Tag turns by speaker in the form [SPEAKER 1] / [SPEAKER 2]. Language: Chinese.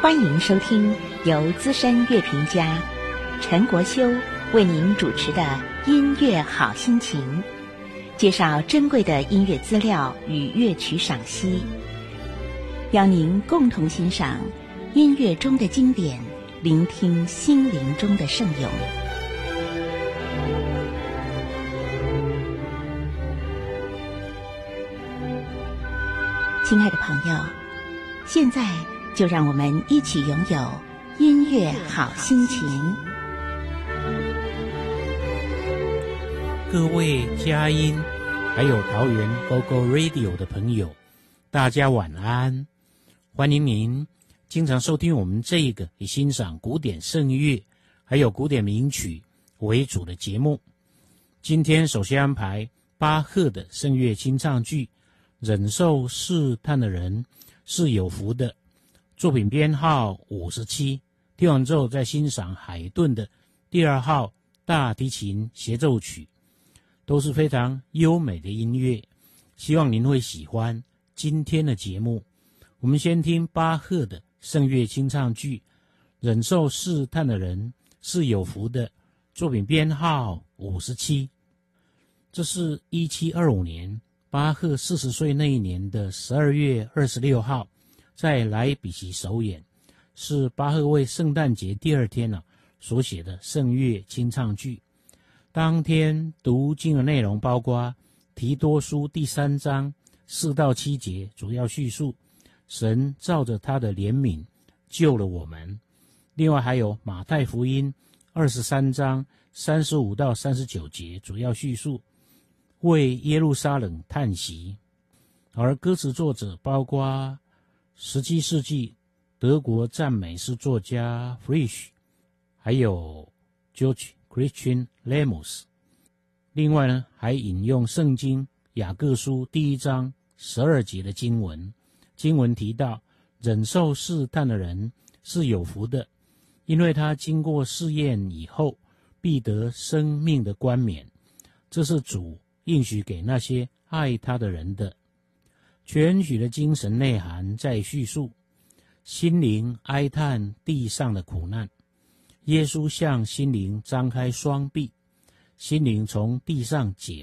[SPEAKER 1] 欢迎收听由资深乐评家陈国修为您主持的《音乐好心情》，介绍珍贵的音乐资料与乐曲赏析，邀您共同欣赏音乐中的经典，聆听心灵中的圣咏。亲爱的朋友，现在就让我们一起拥有音乐好心情。
[SPEAKER 2] 各位佳音还有桃园 GoGo Radio 的朋友，大家晚安。欢迎您经常收听我们这个以欣赏古典圣乐还有古典名曲为主的节目。今天首先安排巴赫的圣乐清唱剧，忍受试探的人是有福的，作品编号57。听完之后再欣赏海顿的第2号大提琴协奏曲，都是非常优美的音乐，希望您会喜欢今天的节目。我们先听巴赫的圣乐清唱剧，忍受试探的人是有福的，作品编号57。这是1725年巴赫40岁那一年的12月26号在莱比锡首演，是巴赫为圣诞节第2天所写的圣乐清唱剧。当天读经的内容包括提多书第3章4到7节，主要叙述神照着他的怜悯救了我们。另外还有马太福音23章35到39节，主要叙述为耶路撒冷叹息。而歌词作者包括17世纪德国赞美诗作家 Frisch， 还有 George Christian Lemus。 另外呢，还引用圣经雅各书第1章12节的经文，经文提到忍受试探的人是有福的，因为他经过试验以后必得生命的冠冕，这是主应许给那些爱他的人的。全曲的精神内涵在叙述心灵哀叹地上的苦难，耶稣向心灵张开双臂，心灵从地上解